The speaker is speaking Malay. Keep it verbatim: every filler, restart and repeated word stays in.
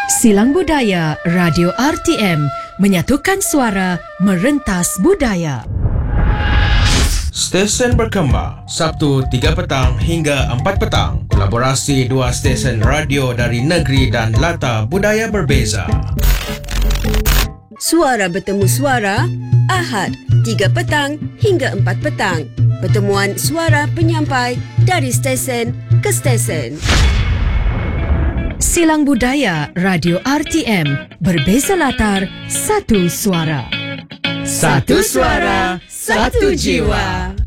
Silang Budaya Radio R T M menyatukan suara merentas budaya. Stesen berkembang Sabtu tiga petang hingga empat petang. Kolaborasi dua stesen radio dari negeri dan latar budaya berbeza. Suara bertemu suara Ahad tiga petang hingga empat petang. Pertemuan suara penyampai dari stesen ke stesen. Silang Budaya Radio R T M, berbeza latar, satu suara. Satu suara, satu jiwa.